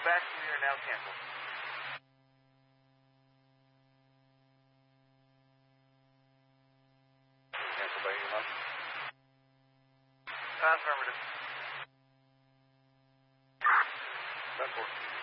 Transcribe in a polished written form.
passenger are now canceled. Cancel by Elon. Affirmative. 10-4.